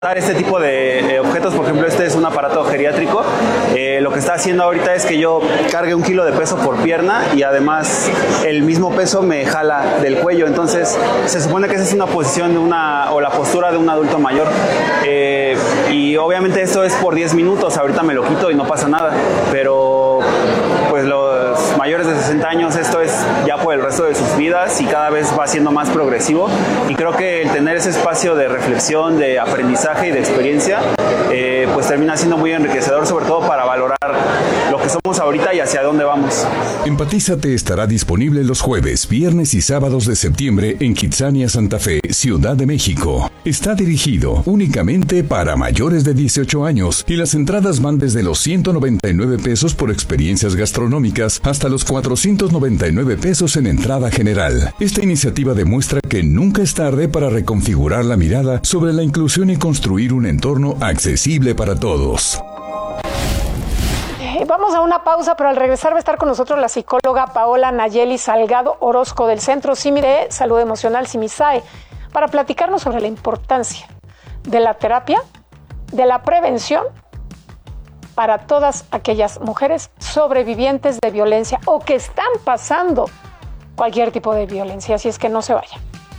Este tipo de objetos, por ejemplo, este es un aparato geriátrico. Lo que está haciendo ahorita es que yo cargue 1 kilo de peso por pierna y además el mismo peso me jala del cuello. Entonces se supone que esa es una posición o la postura de un adulto mayor. Y obviamente esto es por 10 minutos. Ahorita me lo quito y no pasa nada. Pero pues los mayores de 60 años esto es ya por el resto de sus vidas y cada vez va siendo más progresivo. Y creo que el tener ese espacio de reflexión, de aprendizaje y de experiencia, pues termina siendo muy enriquecedor, sobre todo para valorar lo que somos ahorita y hacia dónde vamos. Empatízate estará disponible los jueves, viernes y sábados de septiembre en Kitsania, Santa Fe, Ciudad de México. Está dirigido únicamente para mayores de 18 años y las entradas van desde los 199 pesos por experiencias gastronómicas hasta los 499 pesos en entrada general. Esta iniciativa demuestra que nunca es tarde para reconfigurar la mirada sobre la inclusión y construir un entorno accesible para todos. Vamos a una pausa, pero al regresar va a estar con nosotros la psicóloga Paola Nayeli Salgado Orozco del Centro CIMI de Salud Emocional CIMISAE para platicarnos sobre la importancia de la terapia, de la prevención para todas aquellas mujeres sobrevivientes de violencia o que están pasando cualquier tipo de violencia, así es que no se vayan.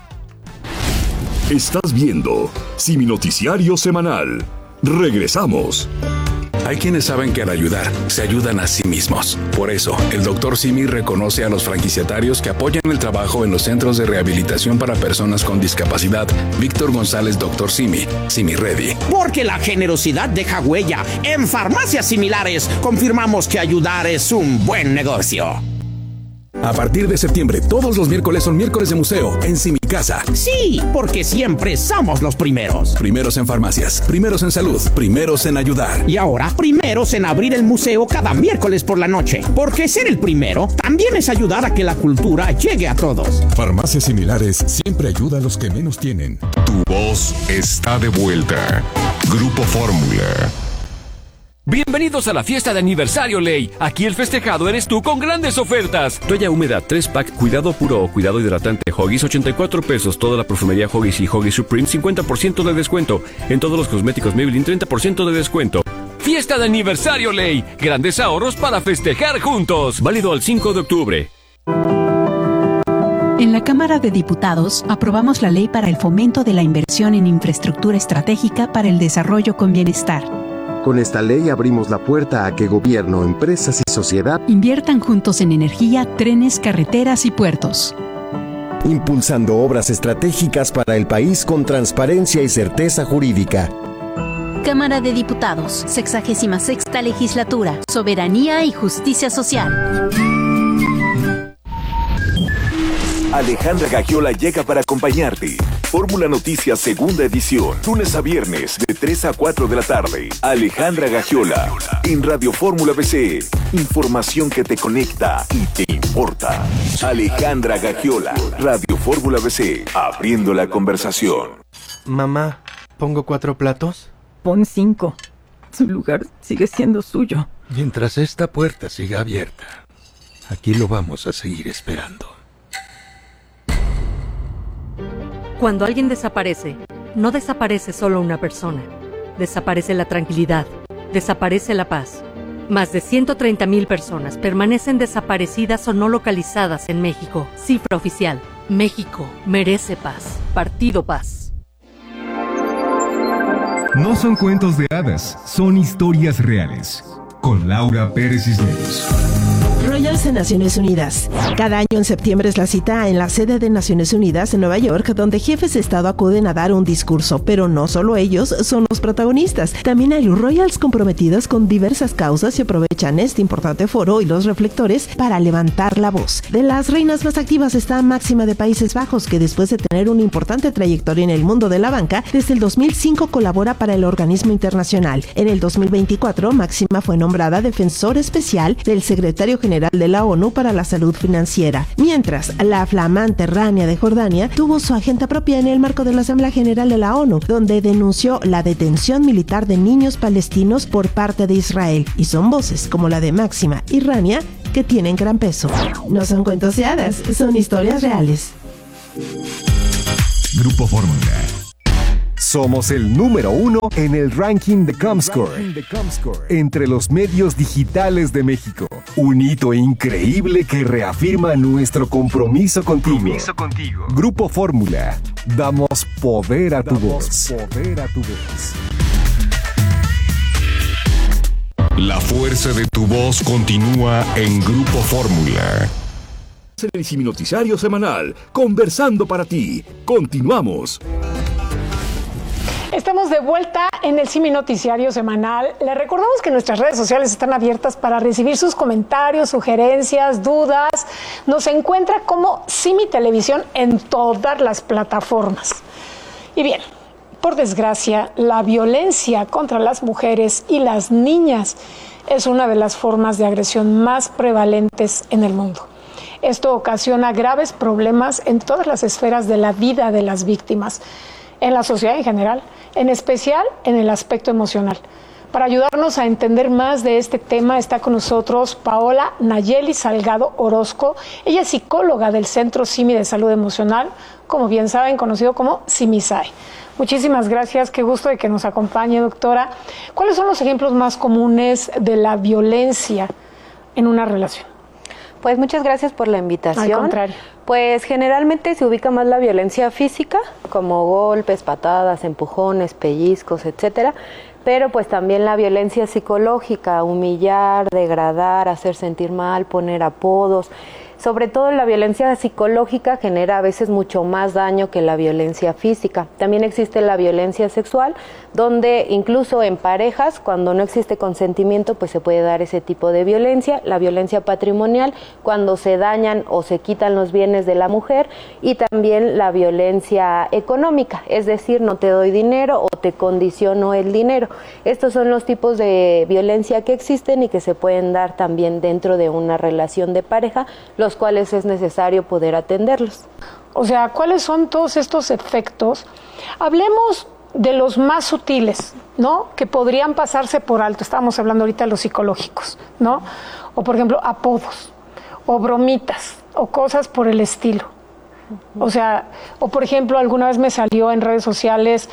Estás viendo CIMI Noticiario Semanal. Regresamos. Hay quienes saben que al ayudar, se ayudan a sí mismos. Por eso, el Dr. Simi reconoce a los franquiciatarios que apoyan el trabajo en los centros de rehabilitación para personas con discapacidad. Víctor González, Dr. Simi, Simi Ready. Porque la generosidad deja huella. En farmacias similares, confirmamos que ayudar es un buen negocio. A partir de septiembre, todos los miércoles son miércoles de museo en Simi Casa. Sí, porque siempre somos los primeros. Primeros en farmacias, primeros en salud, primeros en ayudar. Y ahora, primeros en abrir el museo cada miércoles por la noche. Porque ser el primero también es ayudar a que la cultura llegue a todos. Farmacias similares siempre ayuda a los que menos tienen. Tu voz está de vuelta. Grupo Fórmula. Bienvenidos a la fiesta de aniversario Ley. Aquí el festejado eres tú con grandes ofertas. Toalla húmeda 3-pack, cuidado puro o cuidado hidratante Huggies, 84 pesos. Toda la perfumería Huggies y Huggies Supreme, 50% de descuento. En todos los cosméticos Maybelline, 30% de descuento. Fiesta de aniversario Ley. Grandes ahorros para festejar juntos. Válido al 5 de octubre. En la Cámara de Diputados aprobamos la ley para el fomento de la inversión en infraestructura estratégica para el desarrollo con bienestar. Con esta ley abrimos la puerta a que gobierno, empresas y sociedad inviertan juntos en energía, trenes, carreteras y puertos. Impulsando obras estratégicas para el país con transparencia y certeza jurídica. Cámara de Diputados, 66ª Legislatura, Soberanía y Justicia Social. Alejandra Gagiola llega para acompañarte. Fórmula Noticias Segunda Edición, lunes a viernes de 3 a 4 de la tarde. Alejandra Gagiola, en Radio Fórmula BC. Información que te conecta y te importa. Alejandra Gagiola, Radio Fórmula BC, abriendo la conversación. Mamá, ¿pongo 4 platos? Pon 5. Su lugar sigue siendo suyo. Mientras esta puerta siga abierta, aquí lo vamos a seguir esperando. Cuando alguien desaparece, no desaparece solo una persona. Desaparece la tranquilidad, desaparece la paz. Más de 130,000 personas permanecen desaparecidas o no localizadas en México. Cifra oficial. México merece paz. Partido Paz. No son cuentos de hadas, son historias reales. Con Laura Pérez Cisneros. Royals de Naciones Unidas. Cada año en septiembre es la cita en la sede de Naciones Unidas en Nueva York, donde jefes de Estado acuden a dar un discurso, pero no solo ellos son los protagonistas. También hay Royals comprometidos con diversas causas y aprovechan este importante foro y los reflectores para levantar la voz. De las reinas más activas está Máxima de Países Bajos, que después de tener una importante trayectoria en el mundo de la banca, desde el 2005 colabora para el organismo internacional. En el 2024, Máxima fue nombrada defensor especial del secretario general de la ONU para la salud financiera, mientras la flamante Rania de Jordania tuvo su agenda propia en el marco de la Asamblea General de la ONU, donde denunció la detención militar de niños palestinos por parte de Israel, y son voces como la de Máxima y Rania que tienen gran peso. No son cuentos de hadas, son historias reales. Grupo Fórmula. Somos el número 1 en el ranking de Comscore entre los medios digitales de México. Un hito increíble que reafirma nuestro compromiso contigo. Grupo Fórmula. Damos poder a tu voz. La fuerza de tu voz continúa en Grupo Fórmula. En el Siminoticiario semanal, conversando para ti. Continuamos. Estamos de vuelta en el Siminoticiario semanal. Les recordamos que nuestras redes sociales están abiertas para recibir sus comentarios, sugerencias, dudas. Nos encuentra como Simi Televisión en todas las plataformas. Y bien, por desgracia, la violencia contra las mujeres y las niñas es una de las formas de agresión más prevalentes en el mundo. Esto ocasiona graves problemas en todas las esferas de la vida de las víctimas, en la sociedad en general, en especial en el aspecto emocional. Para ayudarnos a entender más de este tema está con nosotros Paola Nayeli Salgado Orozco. Ella es psicóloga del Centro Simi de Salud Emocional, como bien saben, conocido como Simi-SAE. Muchísimas gracias, qué gusto de que nos acompañe, doctora. ¿Cuáles son los ejemplos más comunes de la violencia en una relación? Pues muchas gracias por la invitación. Al contrario. Pues generalmente se ubica más la violencia física, como golpes, patadas, empujones, pellizcos, etcétera, pero pues también la violencia psicológica, humillar, degradar, hacer sentir mal, poner apodos. Sobre todo la violencia psicológica genera a veces mucho más daño que la violencia física. También existe la violencia sexual, donde incluso en parejas, cuando no existe consentimiento, pues se puede dar ese tipo de violencia. La violencia patrimonial, cuando se dañan o se quitan los bienes de la mujer, y también la violencia económica, es decir, no te doy dinero o te condiciono el dinero. Estos son los tipos de violencia que existen y que se pueden dar también dentro de una relación de pareja, los cuales es necesario poder atenderlos. O sea, ¿cuáles son todos estos efectos? Hablemos de los más sutiles, ¿no? Que podrían pasarse por alto. Estábamos hablando ahorita de los psicológicos, ¿no? O, por ejemplo, apodos, o bromitas, o cosas por el estilo. O sea, o por ejemplo, alguna vez me salió en redes sociales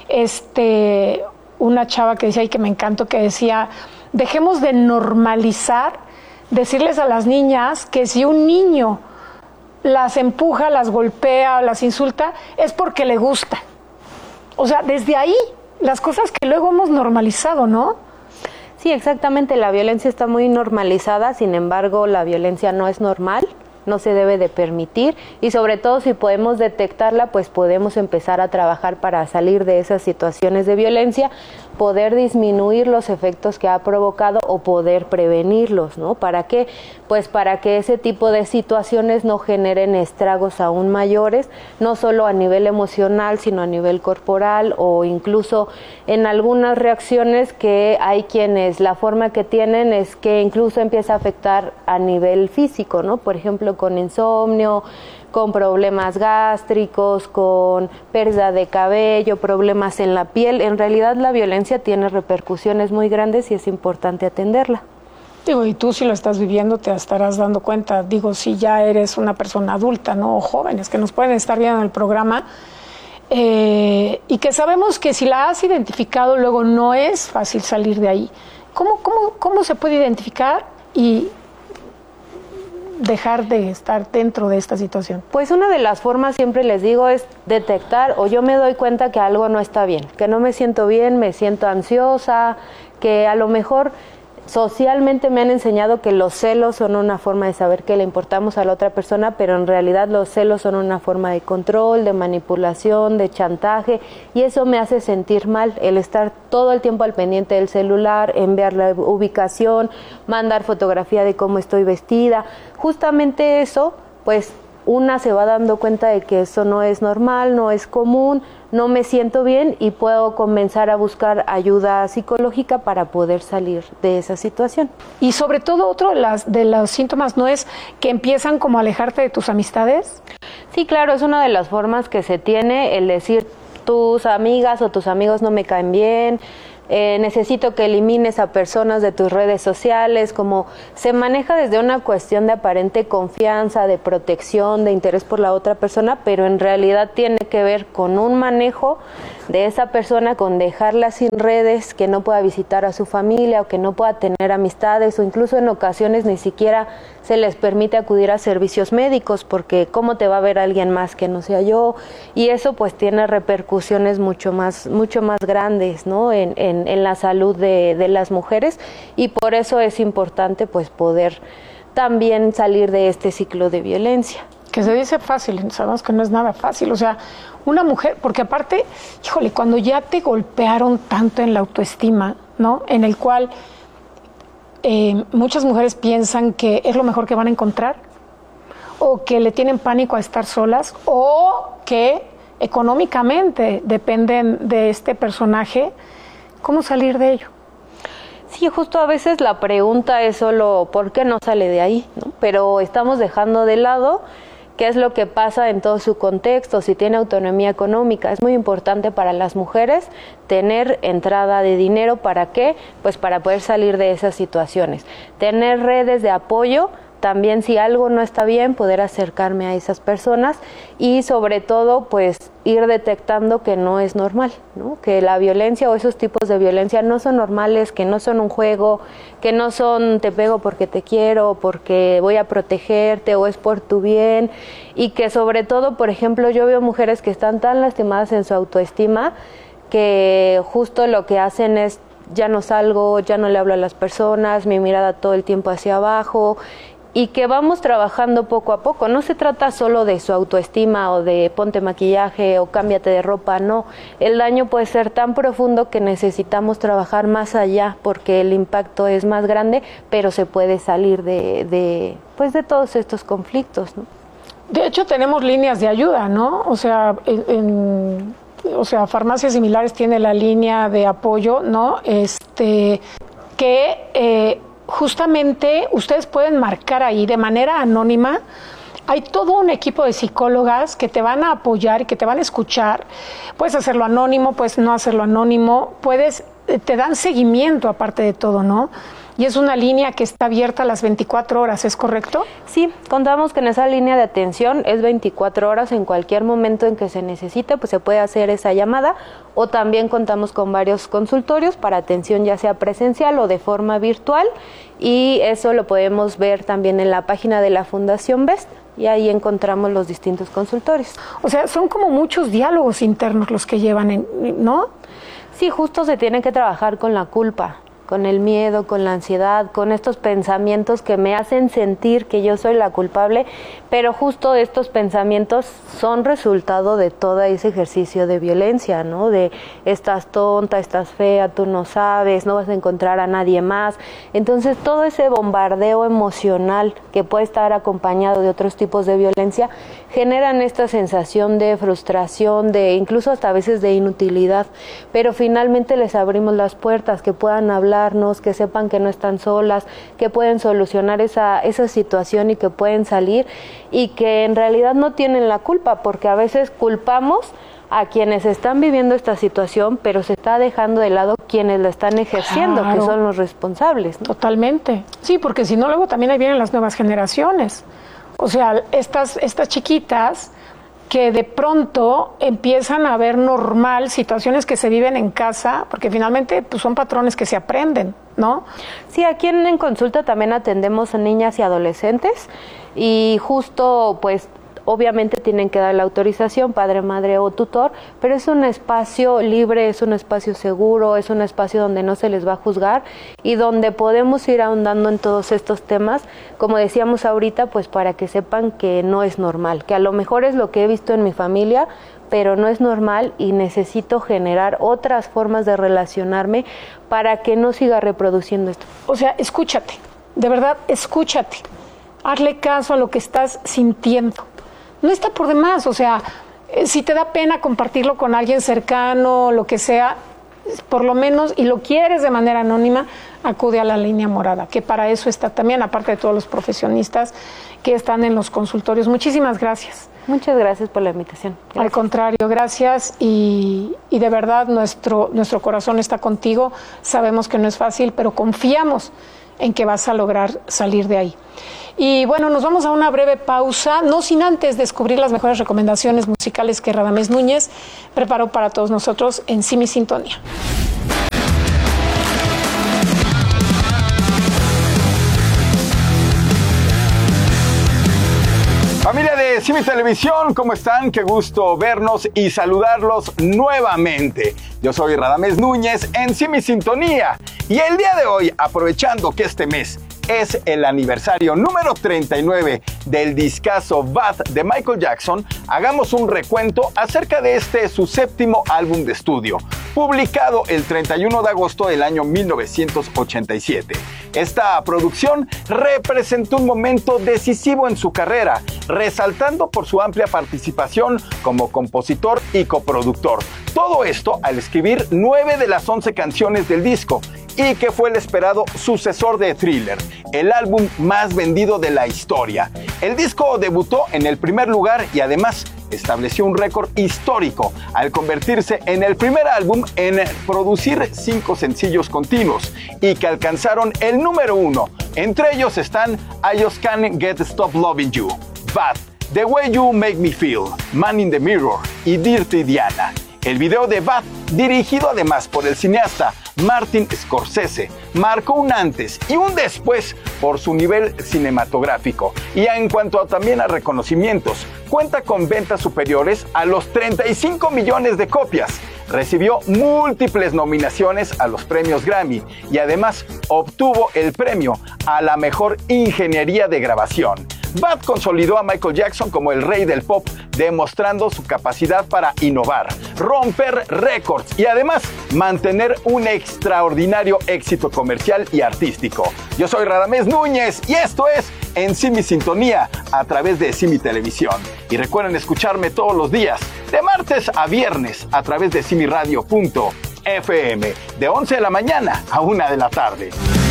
una chava que decía, y que me encantó, que decía, dejemos de normalizar decirles a las niñas que si un niño las empuja, las golpea, las insulta, es porque le gusta. O sea, desde ahí, las cosas que luego hemos normalizado, ¿no? Sí, exactamente, la violencia está muy normalizada, sin embargo, la violencia no es normal, no se debe de permitir, y sobre todo si podemos detectarla, pues podemos empezar a trabajar para salir de esas situaciones de violencia, poder disminuir los efectos que ha provocado o poder prevenirlos, ¿no? ¿Para qué? Pues para que ese tipo de situaciones no generen estragos aún mayores, no solo a nivel emocional, sino a nivel corporal, o incluso en algunas reacciones que hay quienes la forma que tienen es que incluso empieza a afectar a nivel físico, ¿no? Por ejemplo, con insomnio, con problemas gástricos, con pérdida de cabello, problemas en la piel. En realidad la violencia tiene repercusiones muy grandes y es importante atenderla. Digo, y tú si lo estás viviendo te estarás dando cuenta, digo, si ya eres una persona adulta, ¿no? O jóvenes que nos pueden estar viendo en el programa, y que sabemos que si la has identificado luego no es fácil salir de ahí. ¿Cómo se puede identificar y dejar de estar dentro de esta situación? Pues una de las formas, siempre les digo, es detectar, o yo me doy cuenta que algo no está bien, que no me siento bien, me siento ansiosa, que a lo mejor socialmente me han enseñado que los celos son una forma de saber que le importamos a la otra persona, pero en realidad los celos son una forma de control, de manipulación, de chantaje, y eso me hace sentir mal, el estar todo el tiempo al pendiente del celular, enviar la ubicación, mandar fotografía de cómo estoy vestida. Justamente eso, pues una se va dando cuenta de que eso no es normal, no es común, no me siento bien, y puedo comenzar a buscar ayuda psicológica para poder salir de esa situación. Y sobre todo otro de los síntomas, ¿no es que empiezan como a alejarte de tus amistades? Sí, claro, es una de las formas que se tiene, el decir tus amigas o tus amigos no me caen bien, necesito que elimines a personas de tus redes sociales, como se maneja desde una cuestión de aparente confianza, de protección, de interés por la otra persona, pero en realidad tiene que ver con un manejo de esa persona, con dejarla sin redes, que no pueda visitar a su familia o que no pueda tener amistades, o incluso en ocasiones ni siquiera se les permite acudir a servicios médicos, porque ¿cómo te va a ver alguien más que no sea yo? Y eso pues tiene repercusiones mucho más grandes, ¿no? en la salud de las mujeres, y por eso es importante pues poder también salir de este ciclo de violencia. Que se dice fácil, sabemos que no es nada fácil, o sea, una mujer, porque aparte, híjole, cuando ya te golpearon tanto en la autoestima, ¿no? En el cual muchas mujeres piensan que es lo mejor que van a encontrar, o que le tienen pánico a estar solas, o que económicamente dependen de este personaje. ¿Cómo salir de ello? Sí, justo a veces la pregunta es solo ¿por qué no sale de ahí? ¿No? Pero estamos dejando de lado qué es lo que pasa en todo su contexto, si tiene autonomía económica. Es muy importante para las mujeres tener entrada de dinero. ¿Para qué? Pues para poder salir de esas situaciones. Tener redes de apoyo. También, si algo no está bien, poder acercarme a esas personas, y sobre todo pues ir detectando que no es normal, ¿no? Que la violencia o esos tipos de violencia no son normales, que no son un juego, que no son te pego porque te quiero, porque voy a protegerte o es por tu bien, y que sobre todo, por ejemplo, yo veo mujeres que están tan lastimadas en su autoestima que justo lo que hacen es ya no salgo, ya no le hablo a las personas, mi mirada todo el tiempo hacia abajo, y que vamos trabajando poco a poco. No se trata solo de su autoestima o de ponte maquillaje o cámbiate de ropa, no. El daño puede ser tan profundo que necesitamos trabajar más allá, porque el impacto es más grande, pero se puede salir de todos estos conflictos, ¿no? De hecho, tenemos líneas de ayuda, ¿no? O sea, farmacias similares tiene la línea de apoyo, ¿no? Justamente ustedes pueden marcar ahí de manera anónima. Hay todo un equipo de psicólogas que te van a apoyar y que te van a escuchar. Puedes hacerlo anónimo, puedes no hacerlo anónimo, te dan seguimiento aparte de todo, ¿no? Y es una línea que está abierta a las 24 horas, ¿es correcto? Sí, contamos que en esa línea de atención es 24 horas, en cualquier momento en que se necesite, pues se puede hacer esa llamada, o también contamos con varios consultorios para atención ya sea presencial o de forma virtual, y eso lo podemos ver también en la página de la Fundación BEST, y ahí encontramos los distintos consultorios. O sea, son como muchos diálogos internos los que llevan, ¿no? Sí, justo se tiene que trabajar con la culpa, con el miedo, con la ansiedad, con estos pensamientos que me hacen sentir que yo soy la culpable, pero justo estos pensamientos son resultado de todo ese ejercicio de violencia, ¿no? De estás tonta, estás fea, tú no sabes, no vas a encontrar a nadie más. Entonces todo ese bombardeo emocional que puede estar acompañado de otros tipos de violencia generan esta sensación de frustración, de incluso hasta a veces de inutilidad, pero finalmente les abrimos las puertas, que puedan hablarnos, que sepan que no están solas, que pueden solucionar esa situación y que pueden salir, y que en realidad no tienen la culpa, porque a veces culpamos a quienes están viviendo esta situación, pero se está dejando de lado quienes la están ejerciendo, claro, que son los responsables, ¿no? Totalmente. Sí, porque si no, luego también ahí vienen las nuevas generaciones. O sea, estas chiquitas que de pronto empiezan a ver normal situaciones que se viven en casa, porque finalmente pues, son patrones que se aprenden, ¿no? Sí, aquí en consulta también atendemos a niñas y adolescentes, y justo pues obviamente tienen que dar la autorización, padre, madre o tutor, pero es un espacio libre, es un espacio seguro, es un espacio donde no se les va a juzgar y donde podemos ir ahondando en todos estos temas, como decíamos ahorita, pues para que sepan que no es normal, que a lo mejor es lo que he visto en mi familia, pero no es normal y necesito generar otras formas de relacionarme para que no siga reproduciendo esto. O sea, escúchate, de verdad, escúchate, hazle caso a lo que estás sintiendo. No está por demás, o sea, si te da pena compartirlo con alguien cercano, lo que sea, por lo menos, y lo quieres de manera anónima, acude a la línea morada, que para eso está también, aparte de todos los profesionistas que están en los consultorios. Muchísimas gracias. Muchas gracias por la invitación. Gracias. Al contrario, gracias y de verdad nuestro corazón está contigo. Sabemos que no es fácil, pero confiamos en que vas a lograr salir de ahí. Y bueno, nos vamos a una breve pausa, no sin antes descubrir las mejores recomendaciones musicales que Radamés Núñez preparó para todos nosotros en Simi Sintonía. Familia de Simi Televisión, ¿cómo están? Qué gusto vernos y saludarlos nuevamente. Yo soy Radamés Núñez en Simi Sintonía y el día de hoy, aprovechando que este mes es el aniversario número 39 del discazo Bad de Michael Jackson, hagamos un recuento acerca de su séptimo álbum de estudio, publicado el 31 de agosto del año 1987. Esta producción representó un momento decisivo en su carrera, resaltando por su amplia participación como compositor y coproductor. Todo esto al escribir 9 de las 11 canciones del disco, y que fue el esperado sucesor de Thriller, el álbum más vendido de la historia. El disco debutó en el primer lugar y además estableció un récord histórico al convertirse en el primer álbum en producir 5 sencillos continuos y que alcanzaron el número 1. Entre ellos están I Just Can't Get Stop Loving You, Bad, The Way You Make Me Feel, Man in the Mirror y Dirty Diana. El video de Bad, dirigido además por el cineasta Martin Scorsese, marcó un antes y un después por su nivel cinematográfico y en cuanto también a reconocimientos, cuenta con ventas superiores a los 35 millones de copias. Recibió múltiples nominaciones a los premios Grammy y además obtuvo el premio a la mejor ingeniería de grabación. Bad consolidó a Michael Jackson como el rey del pop, demostrando su capacidad para innovar, romper récords y además mantener un extraordinario éxito comercial y artístico. Yo soy Radamés Núñez y esto es En Simi Sintonía a través de Simi Televisión. Y recuerden escucharme todos los días, de martes a viernes, a través de simiradio.fm, de 11 de la mañana a 1 de la tarde.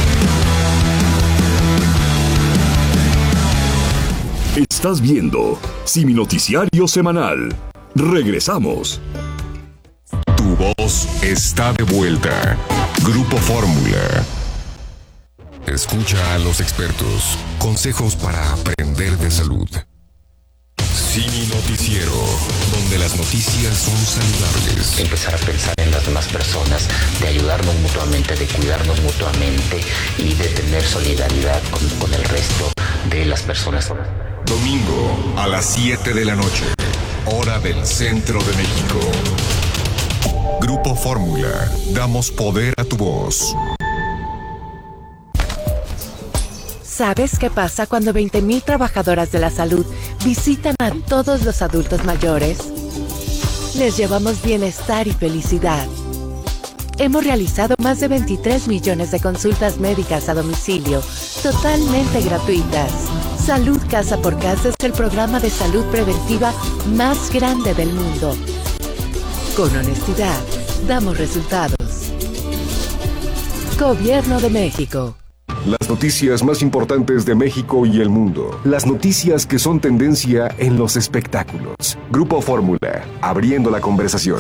Estás viendo Simi Noticiario Semanal. Regresamos. Tu voz está de vuelta. Grupo Fórmula. Escucha a los expertos. Consejos para aprender de salud. Simi Noticiero, donde las noticias son saludables. Empezar a pensar en las demás personas, de ayudarnos mutuamente, de cuidarnos mutuamente y de tener solidaridad con el resto de las personas. Domingo a las 7 de la noche, hora del centro de México. Grupo Fórmula, damos poder a tu voz. ¿Sabes qué pasa cuando 20,000 trabajadoras de la salud visitan a todos los adultos mayores? Les llevamos bienestar y felicidad. Hemos realizado más de 23 millones de consultas médicas a domicilio, totalmente gratuitas. Salud Casa por Casa es el programa de salud preventiva más grande del mundo. Con honestidad, damos resultados. Gobierno de México. Las noticias más importantes de México y el mundo. Las noticias que son tendencia en los espectáculos. Grupo Fórmula, abriendo la conversación.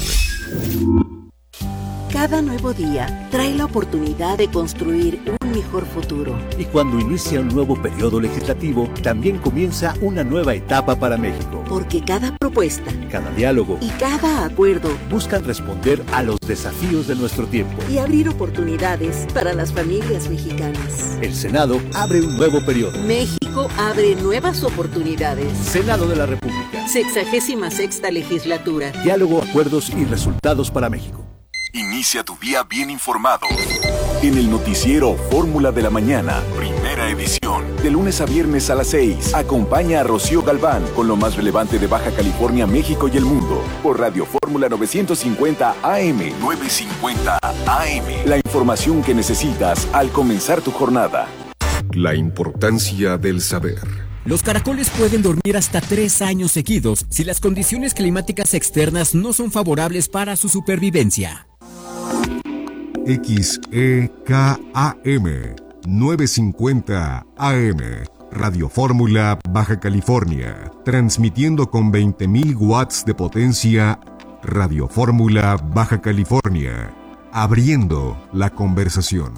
Cada nuevo día trae la oportunidad de construir un mejor futuro. Y cuando inicia un nuevo periodo legislativo, también comienza una nueva etapa para México. Porque cada propuesta, cada diálogo y cada acuerdo buscan responder a los desafíos de nuestro tiempo y abrir oportunidades para las familias mexicanas. El Senado abre un nuevo periodo. México abre nuevas oportunidades. Senado de la República. 66ª legislatura. Diálogo, acuerdos y resultados para México. Inicia tu día bien informado. En el noticiero Fórmula de la Mañana, primera edición. De lunes a viernes a las 6. Acompaña a Rocío Galván con lo más relevante de Baja California, México y el mundo. Por Radio Fórmula 950 AM. 950 AM. La información que necesitas al comenzar tu jornada. La importancia del saber. Los caracoles pueden dormir hasta 3 años seguidos si las condiciones climáticas externas no son favorables para su supervivencia. XEKAM 950 AM. Radio Fórmula, Baja California. Transmitiendo con 20.000 watts de potencia. Radio Fórmula, Baja California. Abriendo la conversación.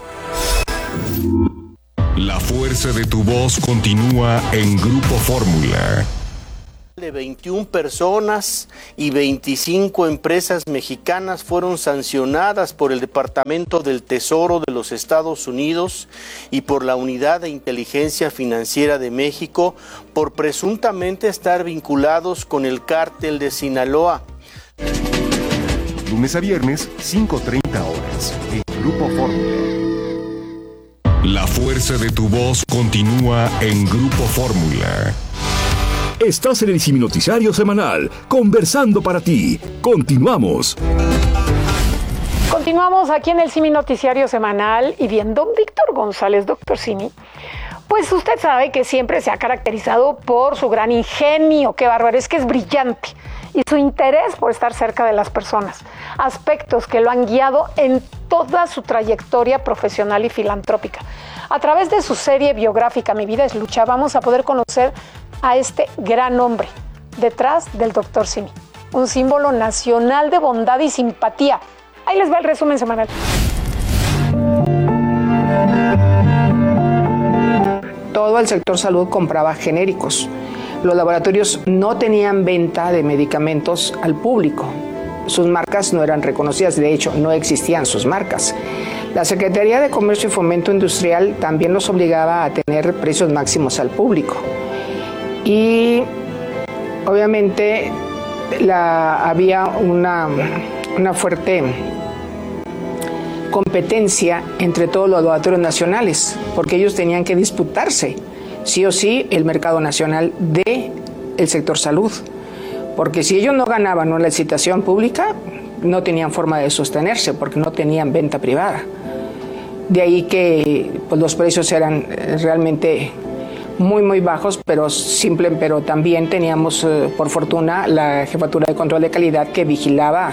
La fuerza de tu voz continúa en Grupo Fórmula. De 21 personas y 25 empresas mexicanas fueron sancionadas por el Departamento del Tesoro de los Estados Unidos y por la Unidad de Inteligencia Financiera de México por presuntamente estar vinculados con el cártel de Sinaloa. Lunes a viernes, 5:30 horas, en Grupo Fórmula. La fuerza de tu voz continúa en Grupo Fórmula. Estás en el Siminoticiario Semanal, conversando para ti. Continuamos. Continuamos aquí en el Siminoticiario Semanal y bien, don Víctor González, doctor Simi, pues usted sabe que siempre se ha caracterizado por su gran ingenio, qué bárbaro, es que es brillante, y su interés por estar cerca de las personas, aspectos que lo han guiado en toda su trayectoria profesional y filantrópica. A través de su serie biográfica Mi vida es lucha, vamos a poder conocer a este gran hombre detrás del doctor Simi, un símbolo nacional de bondad y simpatía. Ahí les va el resumen semanal. Todo el sector salud compraba genéricos. Los laboratorios no tenían venta de medicamentos al público. Sus marcas no eran reconocidas, de hecho, no existían sus marcas. La Secretaría de Comercio y Fomento Industrial también los obligaba a tener precios máximos al público. Y obviamente había una fuerte competencia entre todos los laboratorios nacionales, porque ellos tenían que disputarse, sí o sí, el mercado nacional del sector salud. Porque si ellos no ganaban una licitación pública, no tenían forma de sostenerse, porque no tenían venta privada. De ahí que pues, los precios eran realmente muy bajos, pero también teníamos, por fortuna, la Jefatura de Control de Calidad que vigilaba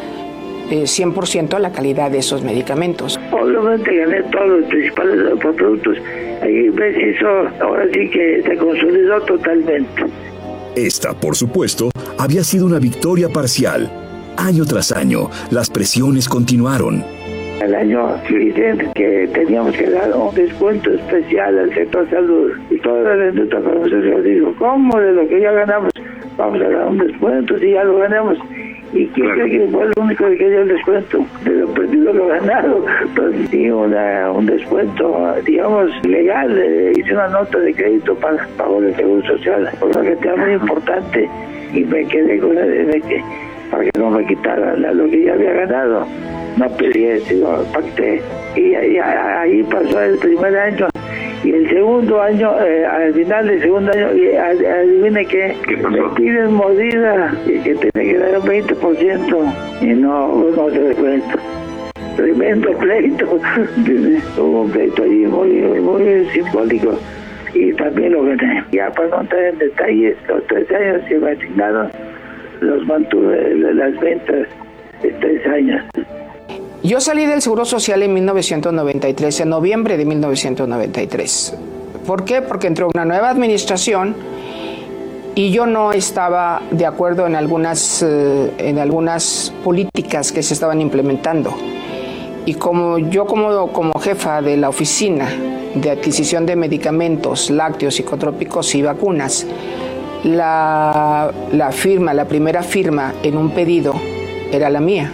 100% la calidad de esos medicamentos. Obviamente gané todos los principales productos. Ahí ves eso, ahora sí que se consolidó totalmente. Esta, por supuesto, había sido una victoria parcial. Año tras año, las presiones continuaron. El año siguiente que teníamos que dar un descuento especial al sector salud. Y toda la industria farmacéutica dijo, ¿cómo de lo que ya ganamos vamos a dar un descuento si ya lo ganamos? ¿Y quién cree que fue el único que dio el descuento? De lo perdido lo ganado. Entonces sí, un descuento, digamos, legal. Hice una nota de crédito para pago del Seguro Social, por una cantidad muy importante, y me quedé con que para que no me quitara lo que ya había ganado. No pedí, sino pacté. Y ahí pasó el primer año. Y el segundo año, al final del segundo año, adivine qué, me piden mordida y que tiene que dar un 20% y no se descuento. Tremendo pleito. Hubo un pleito ahí muy simbólico y también lo gané. Ya para no entrar en detalles, los 3 años que me asignaron, los mantuve las ventas de 3 años. Yo salí del Seguro Social en 1993, en noviembre de 1993. ¿Por qué? Porque entró una nueva administración y yo no estaba de acuerdo en algunas políticas que se estaban implementando. Y como jefa de la oficina de adquisición de medicamentos, lácteos, psicotrópicos y vacunas, la primera firma en un pedido era la mía.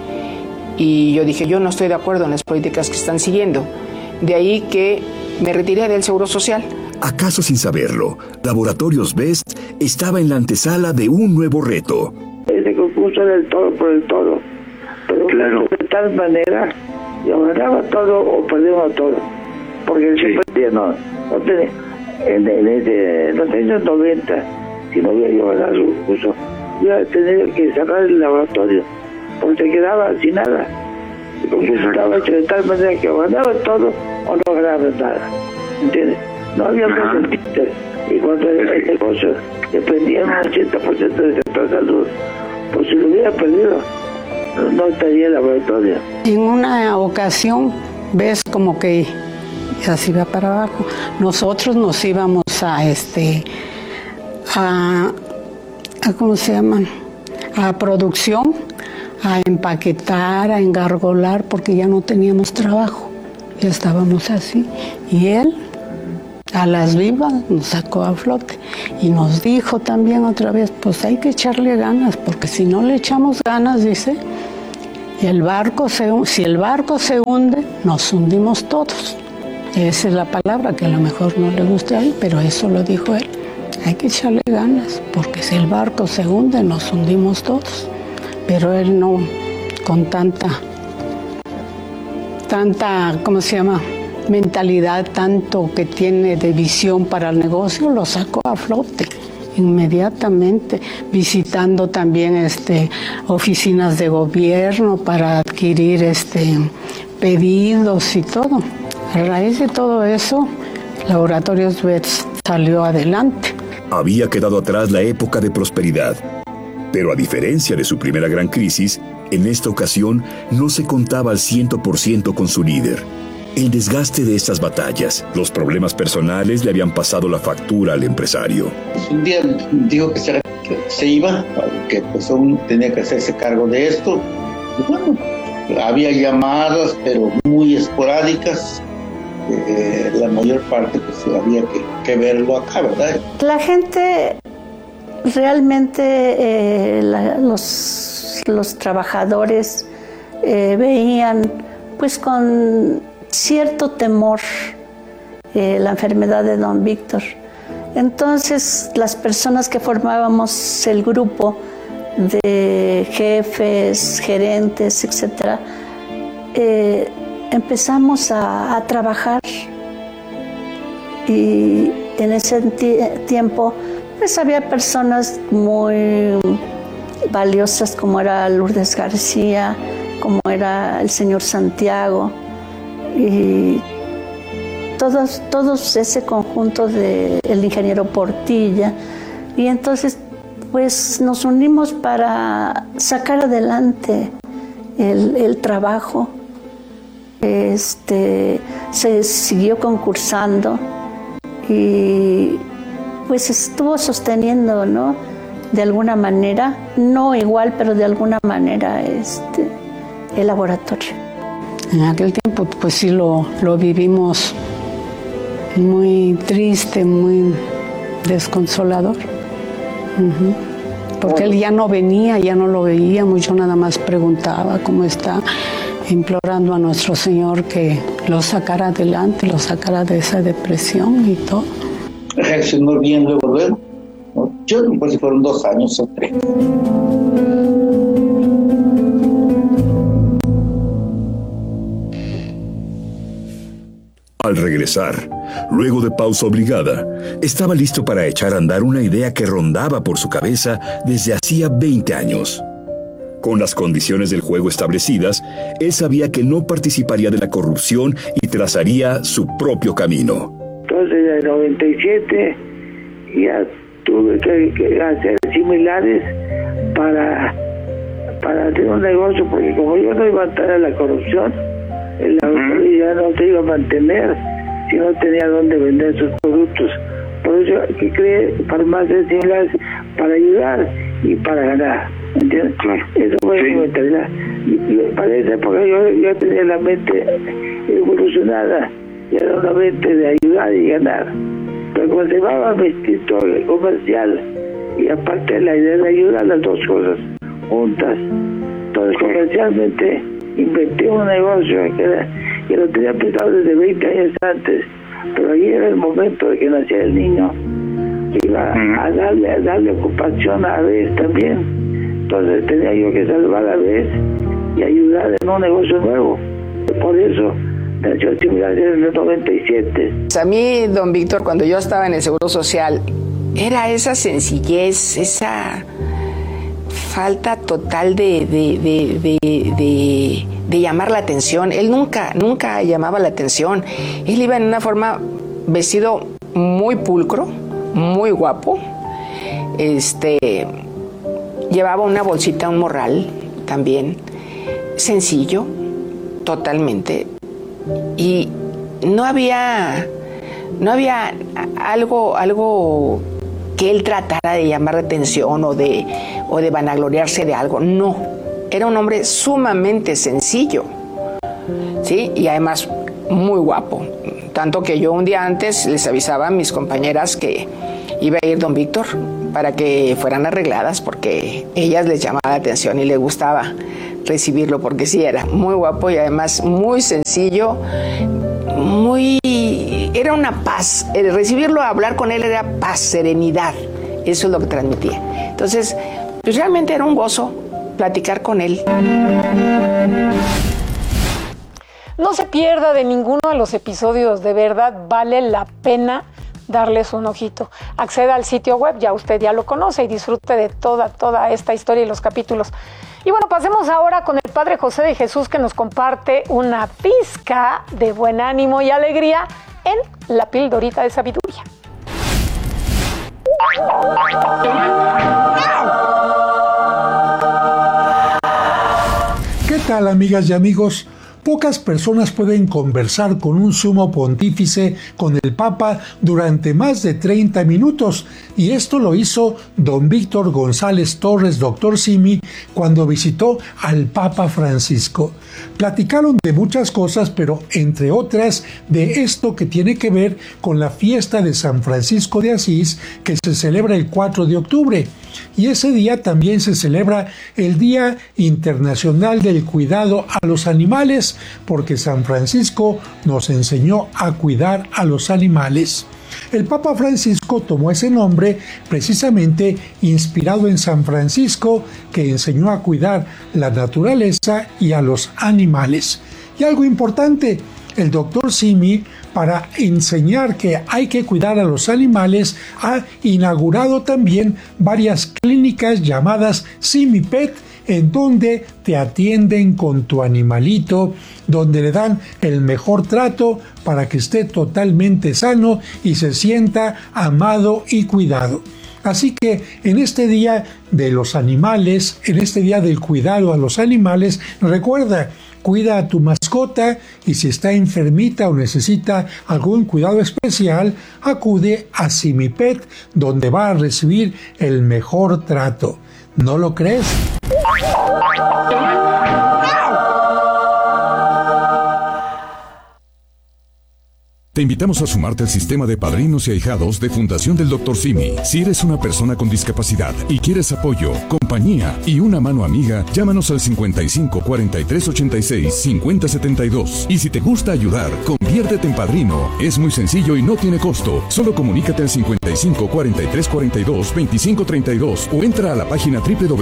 Y yo dije, yo no estoy de acuerdo en las políticas que están siguiendo. De ahí que me retiré del Seguro Social. ¿Acaso sin saberlo, Laboratorios Best estaba en la antesala de un nuevo reto? Ese concurso era el todo por el todo. Pero claro, de tal manera, yo ganaba todo o perdía todo. Porque el partido no tenía. En los años 90, si no hubiera yo ganado el concurso, yo iba a tener que cerrar el laboratorio, porque se quedaba sin nada. El concurso estaba hecho de tal manera que o ganaba todo o no ganaba nada. ¿Entiendes? No había presentes. Y cuando el negocio dependía un 80% del sector salud, pues si lo hubiera perdido, no estaría en el laboratorio. En una ocasión ves como que ya se iba para abajo. Nosotros nos íbamos a ¿cómo se llaman? A producción, a empaquetar, a engargolar, porque ya no teníamos trabajo, ya estábamos así. Y él, a las vivas, nos sacó a flote y nos dijo también otra vez, pues hay que echarle ganas, porque si no le echamos ganas, dice, y si el barco se hunde, nos hundimos todos. Esa es la palabra que a lo mejor no le gusta a él, pero eso lo dijo él. Hay que echarle ganas, porque si el barco se hunde, nos hundimos todos. Pero él no, con tanta, ¿cómo se llama?, mentalidad, tanto que tiene de visión para el negocio, lo sacó a flote inmediatamente, visitando también oficinas de gobierno para adquirir pedidos y todo. A raíz de todo eso, Laboratorios Betts salió adelante. Había quedado atrás la época de prosperidad, pero a diferencia de su primera gran crisis, en esta ocasión no se contaba al 100% con su líder. El desgaste de estas batallas, los problemas personales le habían pasado la factura al empresario. Un día dijo que se iba, que pues aún tenía que hacerse cargo de esto. Y bueno, había llamadas, pero muy esporádicas. La mayor parte pues había que verlo acá, ¿verdad? La gente realmente, los trabajadores veían pues con cierto temor la enfermedad de don Víctor. Entonces las personas que formábamos el grupo de jefes, gerentes, etcétera, empezamos a trabajar, y en ese tiempo pues había personas muy valiosas como era Lourdes García, como era el señor Santiago, y todos ese conjunto del ingeniero Portilla, y entonces pues nos unimos para sacar adelante el trabajo. Se siguió concursando y pues estuvo sosteniendo, ¿no?, de alguna manera, no igual, pero de alguna manera el laboratorio. En aquel tiempo pues sí lo vivimos muy triste, muy desconsolador. Porque él ya no venía, ya no lo veíamos, yo nada más preguntaba cómo está, implorando a nuestro Señor que lo sacara adelante, lo sacara de esa depresión y todo. Reaccionó bien luego. Yo no sé si fueron 2 años o 3. Al regresar, luego de pausa obligada, estaba listo para echar a andar una idea que rondaba por su cabeza desde hacía 20 años. Con las condiciones del juego establecidas, él sabía que no participaría de la corrupción y trazaría su propio camino. Entonces, en el 97 ya tuve que hacer similares para hacer un negocio, porque como yo no iba a entrar a la corrupción, el laboratorio ya no se iba a mantener si no tenía dónde vender sus productos. Por eso que creé farmacias similares para ayudar y para ganar. ¿Entiendes? Claro. Eso fue mi mentalidad. Y para esa época yo tenía la mente evolucionada, ya era una mente de ayudar y ganar. Pero conservaba mi instinto comercial y aparte la idea de ayudar, las dos cosas juntas. Entonces comercialmente inventé un negocio que lo tenía pensado desde 20 años antes, pero ahí era el momento de que naciera el niño. Iba a darle ocupación a Bess también. Entonces tenía yo que salvar a Bess y ayudar en un negocio nuevo. Por eso nació Similares en el 97. A mí, don Víctor, cuando yo estaba en el Seguro Social, era esa sencillez, esa falta total de llamar la atención. Él nunca llamaba la atención. Él iba en una forma, vestido muy pulcro, muy guapo. Llevaba una bolsita, un morral también, sencillo, totalmente. Y no había algo que él tratara de llamar la atención o de vanagloriarse de algo. No, era un hombre sumamente sencillo, ¿sí? Y además muy guapo. Tanto que yo un día antes les avisaba a mis compañeras que iba a ir don Víctor para que fueran arregladas, porque ellas les llamaba la atención y les gustaba recibirlo, porque sí, era muy guapo y además muy sencillo, era una paz. El recibirlo, hablar con él era paz, serenidad. Eso es lo que transmitía. Entonces, pues realmente era un gozo platicar con él. No se pierda de ninguno de los episodios, de verdad vale la pena darles un ojito. Acceda al sitio web, usted ya lo conoce, y disfrute de toda esta historia y los capítulos. Y bueno, pasemos ahora con el Padre José de Jesús, que nos comparte una pizca de buen ánimo y alegría en la pildorita de sabiduría. ¿Qué tal, amigas y amigos? Pocas personas pueden conversar con un sumo pontífice, con el Papa, durante más de 30 minutos, y esto lo hizo don Víctor González Torres, doctor Simi, cuando visitó al Papa Francisco. Platicaron de muchas cosas, pero entre otras de esto que tiene que ver con la fiesta de San Francisco de Asís, que se celebra el 4 de octubre. Y ese día también se celebra el Día Internacional del Cuidado a los Animales, porque San Francisco nos enseñó a cuidar a los animales. El Papa Francisco tomó ese nombre precisamente inspirado en San Francisco, que enseñó a cuidar la naturaleza y a los animales. Y algo importante, el doctor Simi, para enseñar que hay que cuidar a los animales, ha inaugurado también varias clínicas llamadas Simi Pet, en donde te atienden con tu animalito, donde le dan el mejor trato para que esté totalmente sano y se sienta amado y cuidado. Así que en este día de los animales, en este día del cuidado a los animales, recuerda, cuida a tu mascota, y si está enfermita o necesita algún cuidado especial, acude a Simi Pet, donde va a recibir el mejor trato. ¿No lo crees? Te invitamos a sumarte al sistema de padrinos y ahijados de Fundación del Dr. Simi. Si eres una persona con discapacidad y quieres apoyo, compañía y una mano amiga, llámanos al 55 43 86 50 72. Y si te gusta ayudar, conviértete en padrino. Es muy sencillo y no tiene costo. Solo comunícate al 55 43 42 25 32 o entra a la página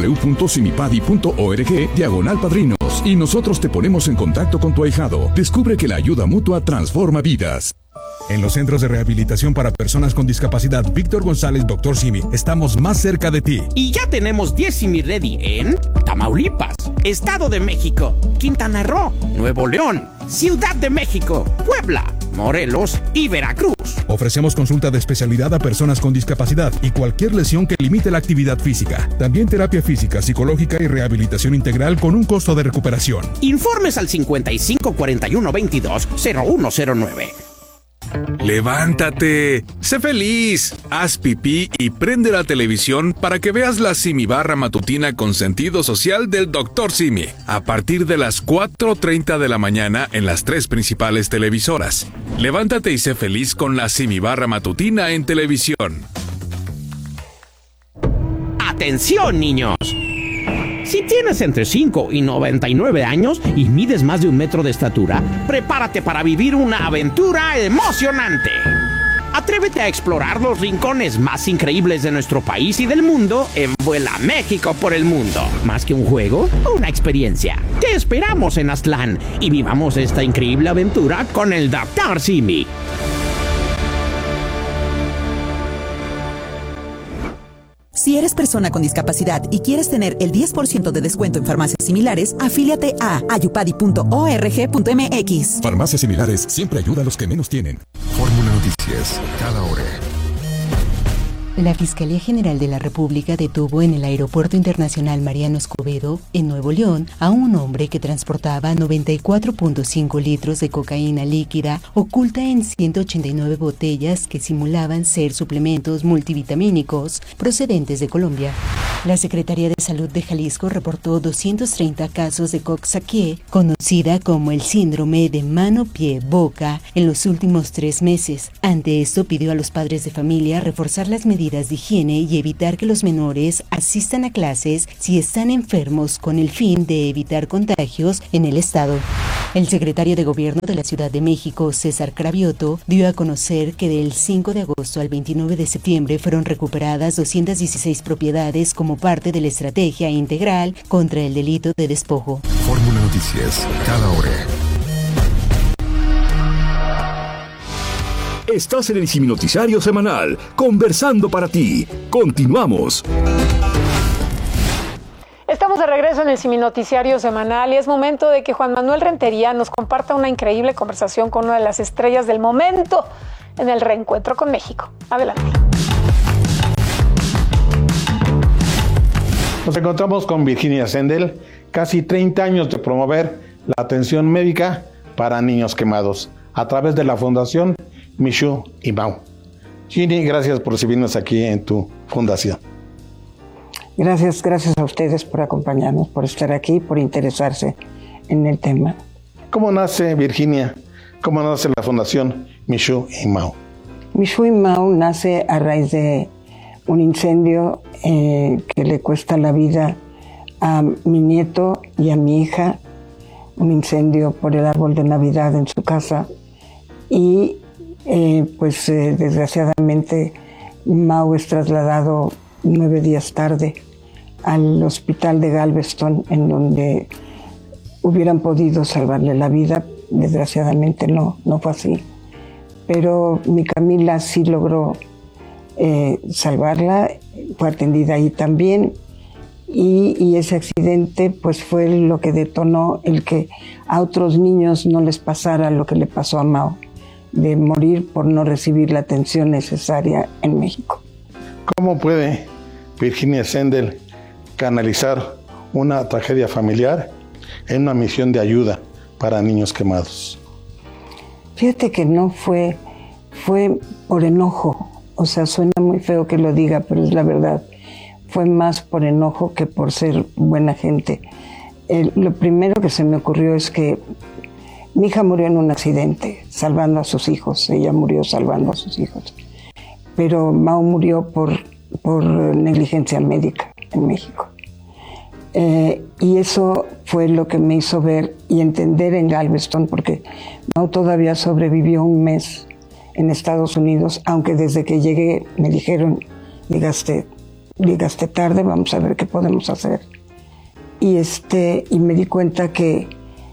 www.simipadi.org/padrinos y nosotros te ponemos en contacto con tu ahijado. Descubre que la ayuda mutua transforma vidas. En los centros de rehabilitación para personas con discapacidad Víctor González, Dr. Simi, estamos más cerca de ti. Y ya tenemos 10 Simi Ready en Tamaulipas, Estado de México, Quintana Roo, Nuevo León, Ciudad de México, Puebla, Morelos y Veracruz. Ofrecemos consulta de especialidad a personas con discapacidad y cualquier lesión que limite la actividad física. También terapia física, psicológica y rehabilitación integral con un costo de recuperación. Informes al 55 41 22 0109. ¡Levántate! ¡Sé feliz! Haz pipí y prende la televisión para que veas la Simi Barra matutina con sentido social del Dr. Simi, a partir de las 4:30 de la mañana en las 3 principales televisoras. Levántate y sé feliz con la Simi Barra matutina en televisión. ¡Atención, niños! Si tienes entre 5 y 99 años y mides más de 1 metro de estatura, prepárate para vivir una aventura emocionante. Atrévete a explorar los rincones más increíbles de nuestro país y del mundo en Vuela México por el Mundo. Más que un juego, una experiencia. Te esperamos en Aztlán y vivamos esta increíble aventura con el Dr. Simi. Si eres persona con discapacidad y quieres tener el 10% de descuento en farmacias similares, afíliate a ayupadi.org.mx. Farmacias similares siempre ayuda a los que menos tienen. Fórmula Noticias, cada hora. La Fiscalía General de la República detuvo en el Aeropuerto Internacional Mariano Escobedo, en Nuevo León, a un hombre que transportaba 94.5 litros de cocaína líquida oculta en 189 botellas que simulaban ser suplementos multivitamínicos procedentes de Colombia. La Secretaría de Salud de Jalisco reportó 230 casos de Coxsackie, conocida como el síndrome de mano-pie-boca, en los últimos 3 meses. Ante esto, pidió a los padres de familia reforzar las medidas de higiene y evitar que los menores asistan a clases si están enfermos, con el fin de evitar contagios en el estado. El secretario de Gobierno de la Ciudad de México, César Cravioto, dio a conocer que del 5 de agosto al 29 de septiembre fueron recuperadas 216 propiedades como parte de la estrategia integral contra el delito de despojo. Fórmula Noticias, cada hora. Estás en el Siminoticiario Semanal, conversando para ti. Continuamos. Estamos de regreso en el Siminoticiario Semanal y es momento de que Juan Manuel Rentería nos comparta una increíble conversación con una de las estrellas del momento en el reencuentro con México. Adelante. Nos encontramos con Virginia Sendel, casi 30 años de promover la atención médica para niños quemados a través de la Fundación Michoud y Mau. Ginny, gracias por recibirnos aquí en tu fundación. Gracias a ustedes por acompañarnos, por estar aquí, por interesarse en el tema. ¿Cómo nace, Virginia? ¿Cómo nace la Fundación Michoud y Mau? Michoud y Mau nace a raíz de un incendio que le cuesta la vida a mi nieto y a mi hija, un incendio por el árbol de Navidad en su casa, y desgraciadamente Mau es trasladado 9 días tarde al hospital de Galveston, en donde hubieran podido salvarle la vida. Desgraciadamente no fue así, pero mi Camila sí logró salvarla, fue atendida ahí también, y ese accidente pues fue lo que detonó el que a otros niños no les pasara lo que le pasó a Mau, de morir por no recibir la atención necesaria en México. ¿Cómo puede Virginia Sendel canalizar una tragedia familiar en una misión de ayuda para niños quemados? Fíjate que no fue por enojo, o sea, suena muy feo que lo diga, pero es la verdad. Fue más por enojo que por ser buena gente. Lo primero que se me ocurrió es que mi hija murió en un accidente, salvando a sus hijos. Ella murió salvando a sus hijos. Pero Mau murió por negligencia médica en México. Y eso fue lo que me hizo ver y entender en Galveston, porque Mau todavía sobrevivió un mes en Estados Unidos, aunque desde que llegué me dijeron, llegaste tarde, vamos a ver qué podemos hacer. Y me di cuenta que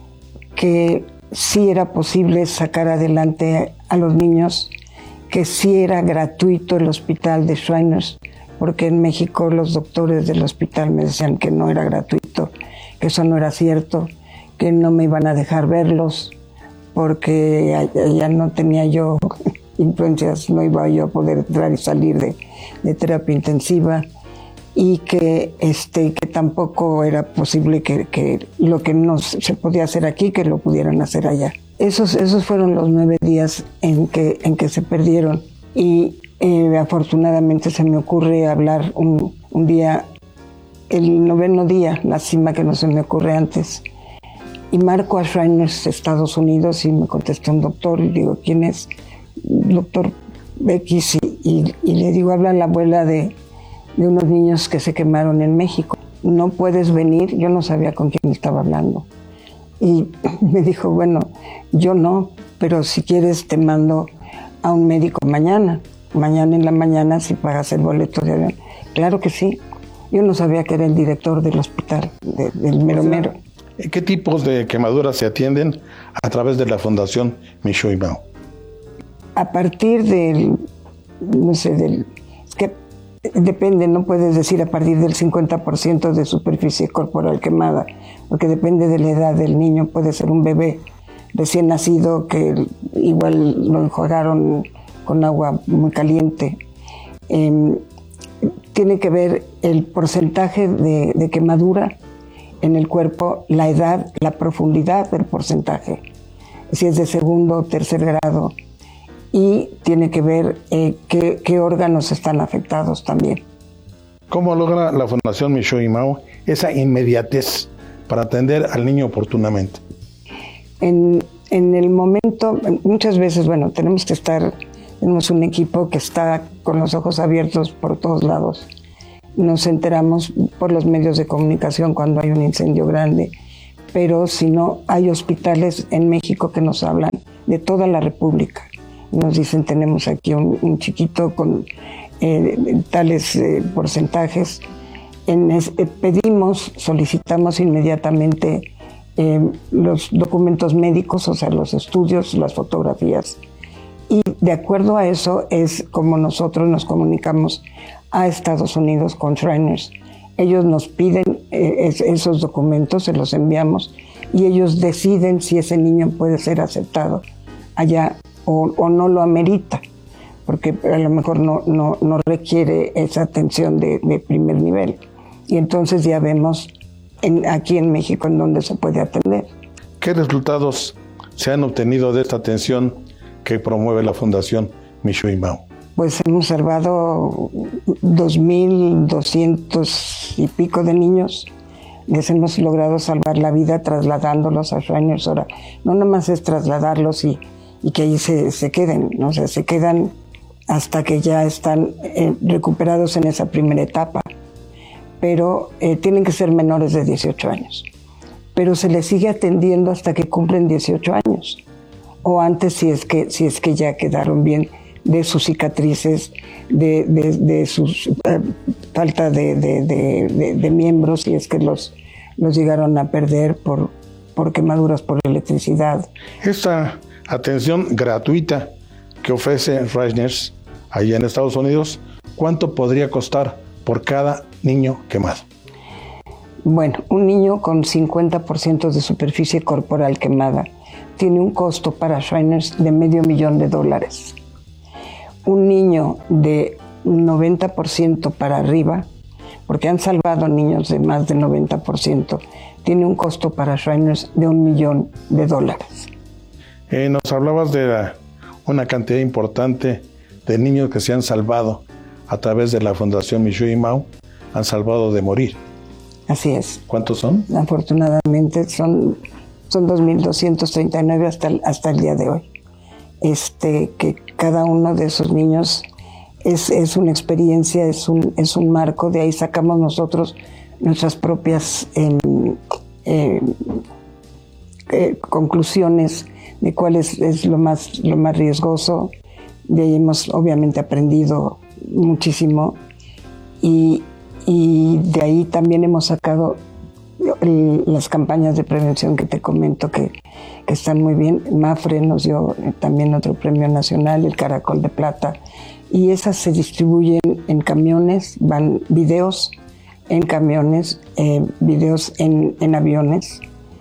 sí era posible sacar adelante a los niños, que sí era gratuito el hospital de Shriners, porque en México los doctores del hospital me decían que no era gratuito, que eso no era cierto, que no me iban a dejar verlos, porque ya no tenía yo influencias, no iba yo a poder entrar y salir de terapia intensiva, y que tampoco era posible que lo que no se podía hacer aquí, que lo pudieran hacer allá. Esos fueron los 9 días en que se perdieron, y afortunadamente se me ocurre hablar un día, el 9º día, lástima que no se me ocurre antes, y marco a Shriners, Estados Unidos, y me contesta un doctor, y digo, ¿quién es? Doctor X, y le digo, habla la abuela de unos niños que se quemaron en México. ¿No puedes venir? Yo no sabía con quién estaba hablando. Y me dijo, bueno, yo no, pero si quieres te mando a un médico mañana en la mañana, si pagas el boleto de avión. Claro que sí. Yo no sabía que era el director del hospital, del mero mero. ¿Qué tipos de quemaduras se atienden a través de la Fundación Michoud y Mau? A partir que depende, no puedes decir a partir del 50% de superficie corporal quemada, porque depende de la edad del niño. Puede ser un bebé recién nacido que igual lo enjuagaron con agua muy caliente. tiene que ver el porcentaje de quemadura en el cuerpo, la edad, la profundidad del porcentaje, si es de segundo o tercer grado, y tiene que ver qué órganos están afectados también. ¿Cómo logra la Fundación Michoacán y Mao esa inmediatez para atender al niño oportunamente? En el momento, muchas veces, tenemos un equipo que está con los ojos abiertos por todos lados. Nos enteramos por los medios de comunicación cuando hay un incendio grande, pero si no, hay hospitales en México que nos hablan de toda la República. Nos dicen, tenemos aquí un chiquito con tales porcentajes. Solicitamos inmediatamente los documentos médicos, o sea, los estudios, las fotografías. Y de acuerdo a eso es como nosotros nos comunicamos a Estados Unidos con Shriners. Ellos nos piden esos documentos, se los enviamos, y ellos deciden si ese niño puede ser aceptado allá o no lo amerita, porque a lo mejor no requiere esa atención de primer nivel. Y entonces ya vemos aquí en México en dónde se puede atender. ¿Qué resultados se han obtenido de esta atención que promueve la Fundación Michoacán y Mao? Pues hemos salvado 2,200 y pico de niños. Les hemos logrado salvar la vida trasladándolos a Shriners. Ahora, no nomás es trasladarlos y que ahí se queden, ¿no? O sea, se quedan hasta que ya están recuperados en esa primera etapa. Pero tienen que ser menores de 18 años. Pero se les sigue atendiendo hasta que cumplen 18 años. O antes si es que ya quedaron bien de sus cicatrices, de sus falta de miembros, si es que los llegaron a perder por quemaduras por electricidad. Esta atención gratuita que ofrece Shriners allá en Estados Unidos, ¿cuánto podría costar por cada niño quemado? Bueno, un niño con 50% de superficie corporal quemada tiene un costo para Shriners de $500,000. Un niño de 90% para arriba, porque han salvado niños de más de 90%, tiene un costo para Shriners de $1,000,000. Nos hablabas de una cantidad importante de niños que se han salvado a través de la Fundación Michoacán y Mao, han salvado de morir. Así es. ¿Cuántos son? Afortunadamente son 2,239 hasta el día de hoy. Que cada uno de esos niños es una experiencia, es un marco. De ahí sacamos nosotros nuestras propias conclusiones de cuál es lo más riesgoso. De ahí hemos obviamente aprendido muchísimo y de ahí también hemos sacado las campañas de prevención que te comento que están muy bien. MAFRE nos dio también otro premio nacional, el Caracol de Plata, y esas se distribuyen en camiones, van videos en camiones, videos en aviones,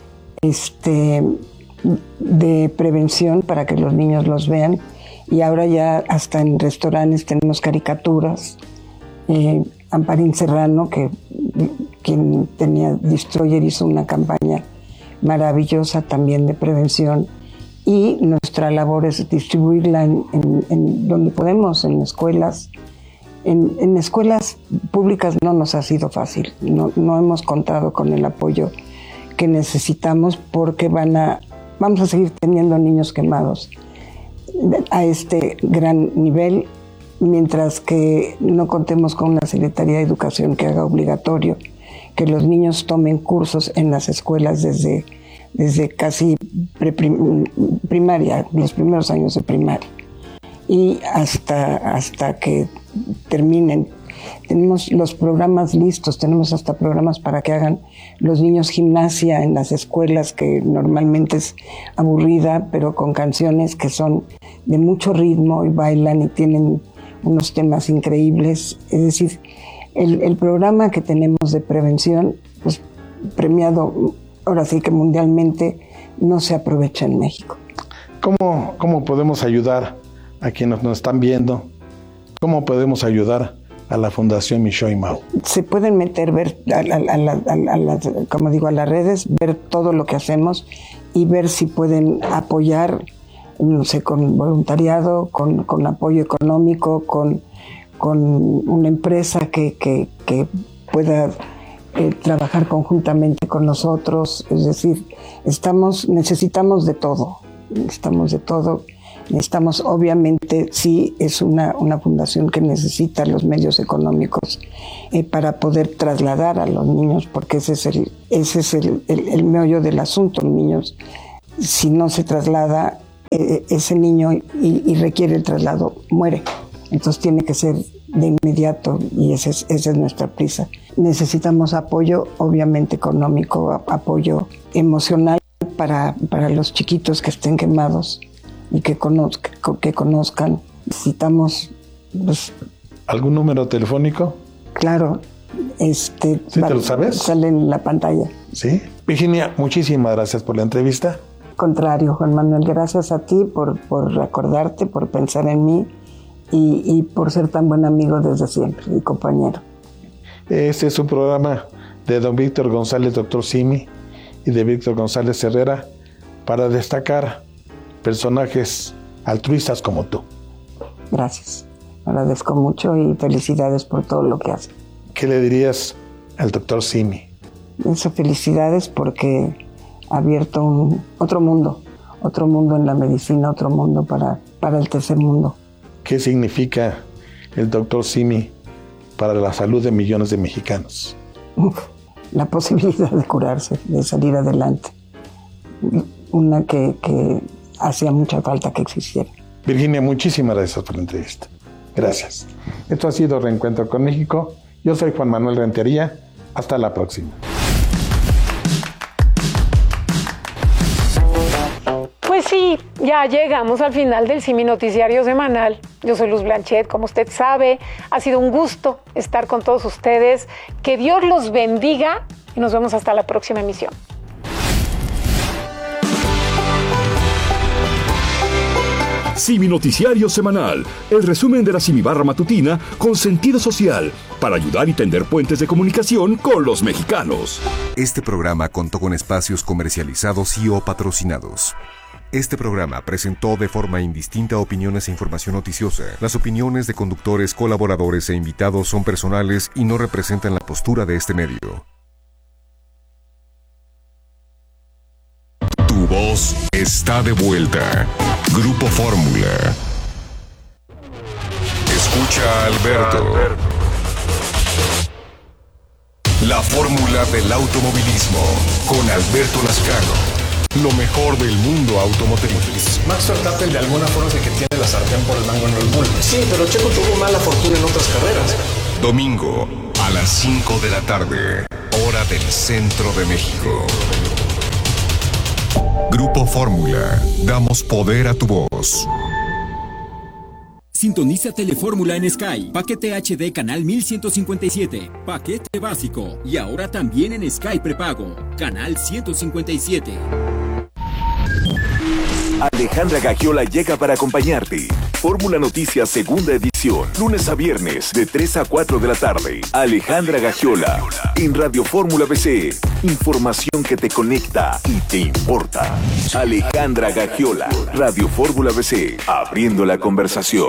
de prevención para que los niños los vean, y ahora ya hasta en restaurantes tenemos caricaturas. Amparín Serrano, quien tenía Destroyer, hizo una campaña maravillosa también de prevención, y nuestra labor es distribuirla en donde podemos, en escuelas. En escuelas públicas no nos ha sido fácil, no hemos contado con el apoyo que necesitamos porque vamos a seguir teniendo niños quemados a este gran nivel, mientras que no contemos con una Secretaría de Educación que haga obligatorio que los niños tomen cursos en las escuelas desde casi primaria, los primeros años de primaria, y hasta que terminen. Tenemos los programas listos, tenemos hasta programas para que hagan los niños gimnasia en las escuelas, que normalmente es aburrida, pero con canciones que son de mucho ritmo y bailan y tienen unos temas increíbles. Es decir, el programa que tenemos de prevención, pues premiado ahora sí que mundialmente, no se aprovecha en México. ¿Cómo podemos ayudar a quienes nos están viendo? ¿Cómo podemos ayudar a la Fundación Michoacán y Mau? Se pueden meter, ver como digo, a las redes, ver todo lo que hacemos y ver si pueden apoyar, no sé, con voluntariado, con apoyo económico, con una empresa que pueda trabajar conjuntamente con nosotros. Es decir, necesitamos de todo. Necesitamos, obviamente, sí es una fundación que necesita los medios económicos para poder trasladar a los niños, porque ese es el meollo del asunto. Los niños, si no se traslada ese niño y requiere el traslado, muere. Entonces tiene que ser de inmediato y esa es nuestra prisa. Necesitamos apoyo, obviamente económico, apoyo emocional para los chiquitos que estén quemados y que conozcan. Necesitamos... Pues, ¿algún número telefónico? Claro. ¿Sí te lo sabes? Sale en la pantalla. Sí. Virginia, muchísimas gracias por la entrevista. Contrario, Juan Manuel, gracias a ti por acordarte, por pensar en mí y por ser tan buen amigo desde siempre y compañero. Este es un programa de don Víctor González, doctor Simi, y de Víctor González Herrera, para destacar personajes altruistas como tú. Gracias, agradezco mucho y felicidades por todo lo que hace. ¿Qué le dirías al doctor Simi? Eso, felicidades porque ha abierto otro mundo en la medicina, otro mundo para el tercer mundo. ¿Qué significa el doctor Simi para la salud de millones de mexicanos? La posibilidad de curarse, de salir adelante. Una que hacía mucha falta que existiera. Virginia, muchísimas gracias por la entrevista. Gracias. Esto ha sido Reencuentro con México. Yo soy Juan Manuel Rentería. Hasta la próxima. Pues sí, ya llegamos al final del Simi Noticiario Semanal. Yo soy Luz Blanchet, como usted sabe. Ha sido un gusto estar con todos ustedes. Que Dios los bendiga y nos vemos hasta la próxima emisión. Simi Noticiario Semanal, el resumen de la Simibarra matutina con sentido social, para ayudar y tender puentes de comunicación con los mexicanos. Este programa contó con espacios comercializados y o patrocinados. Este programa presentó de forma indistinta opiniones e información noticiosa. Las opiniones de conductores, colaboradores e invitados son personales y no representan la postura de este medio. Tu voz está de vuelta. Grupo Fórmula. Escucha a Alberto. La fórmula del automovilismo con Alberto Lascano. Lo mejor del mundo automotriz. Max Verstappen de alguna forma es el que tiene la sartén por el mango en Red Bull. Sí, pero Checo tuvo mala fortuna en otras carreras. Domingo a las 5 de la tarde, hora del centro de México. Grupo Fórmula, damos poder a tu voz. Sintoniza Telefórmula en Sky. Paquete HD canal 1157. Paquete básico. Y ahora también en Sky prepago. Canal 157. Alejandra Gagiola llega para acompañarte. Fórmula Noticias segunda edición. Lunes a viernes de 3 a 4 de la tarde. Alejandra Gagiola. En Radio Fórmula BC. Información que te conecta y te importa. Alejandra Gagiola. Radio Fórmula BC. Abriendo la conversación.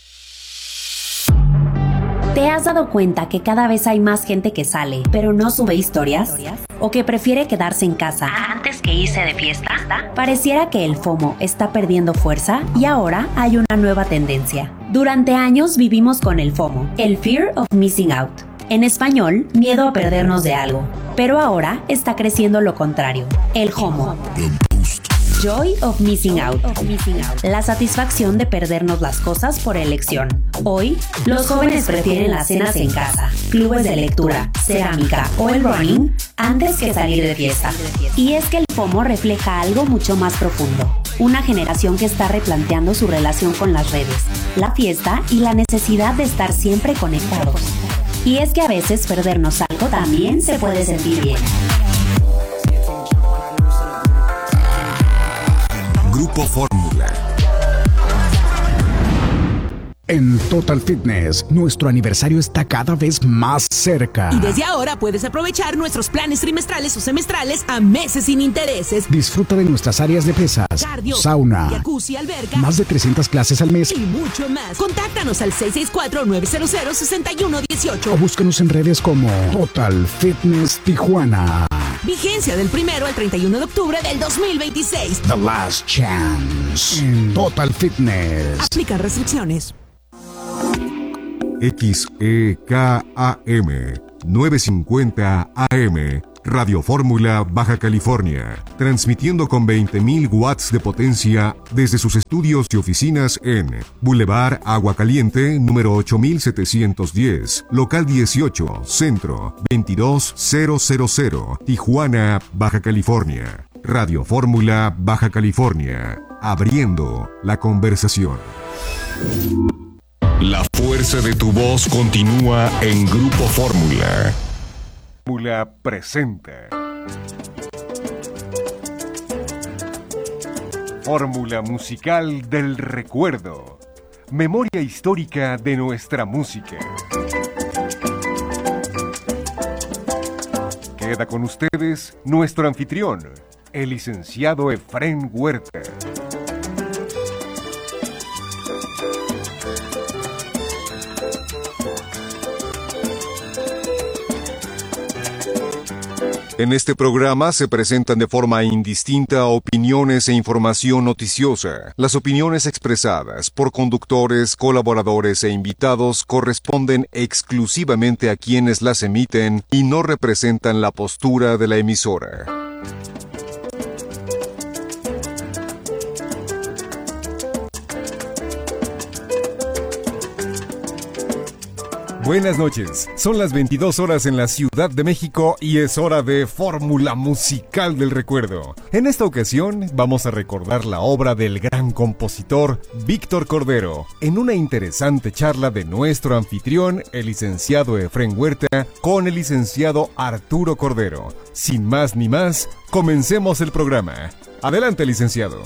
¿Te has dado cuenta que cada vez hay más gente que sale, pero no sube historias? ¿O que prefiere quedarse en casa antes que irse de fiesta? Pareciera que el FOMO está perdiendo fuerza y ahora hay una nueva tendencia. Durante años vivimos con el FOMO, el Fear of Missing Out. En español, miedo a perdernos de algo. Pero ahora está creciendo lo contrario, el JOMO. Joy of Missing Out. La satisfacción de perdernos las cosas por elección. Hoy, los jóvenes prefieren las cenas en casa, clubes de lectura, cerámica o el running antes que salir de fiesta. Y es que el FOMO refleja algo mucho más profundo. Una generación que está replanteando su relación con las redes, la fiesta y la necesidad de estar siempre conectados. Y es que a veces perdernos algo también se puede sentir bien. Grupo Fórmula. En Total Fitness, nuestro aniversario está cada vez más cerca. Y desde ahora puedes aprovechar nuestros planes trimestrales o semestrales a meses sin intereses. Disfruta de nuestras áreas de pesas, cardio, sauna, jacuzzi, alberca, más de 300 clases al mes y mucho más. Contáctanos al 664-900-6118 o búscanos en redes como Total Fitness Tijuana. Vigencia del 1 al 31 de octubre del 2026. The Last Chance en Total Fitness. Aplica restricciones. XEKAM 950 AM Radio Fórmula Baja California, transmitiendo con 20.000 watts de potencia desde sus estudios y oficinas en Boulevard Agua Caliente, número 8710, local 18, centro 22000, Tijuana, Baja California. Radio Fórmula Baja California, abriendo la conversación. La fuerza de tu voz continúa en Grupo Fórmula. Fórmula presenta Fórmula musical del recuerdo. Memoria histórica de nuestra música. Queda con ustedes nuestro anfitrión, el licenciado Efrén Huerta. En este programa se presentan de forma indistinta opiniones e información noticiosa. Las opiniones expresadas por conductores, colaboradores e invitados corresponden exclusivamente a quienes las emiten y no representan la postura de la emisora. Buenas noches, son las 22 horas en la Ciudad de México y es hora de Fórmula Musical del Recuerdo. En esta ocasión vamos a recordar la obra del gran compositor Víctor Cordero, en una interesante charla de nuestro anfitrión, el licenciado Efrén Huerta, con el licenciado Arturo Cordero. Sin más ni más, comencemos el programa. Adelante, licenciado.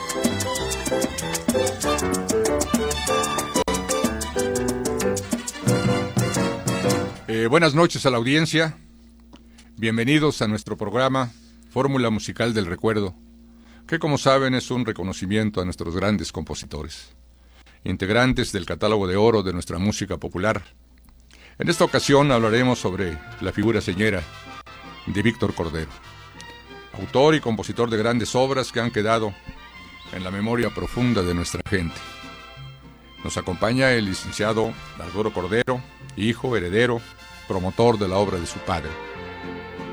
Buenas noches a la audiencia, bienvenidos a nuestro programa Fórmula Musical del Recuerdo, que como saben es un reconocimiento a nuestros grandes compositores, integrantes del catálogo de oro de nuestra música popular. En esta ocasión hablaremos sobre la figura señera de Víctor Cordero, autor y compositor de grandes obras que han quedado en la memoria profunda de nuestra gente. Nos acompaña el licenciado Arturo Cordero, hijo, heredero, promotor de la obra de su padre.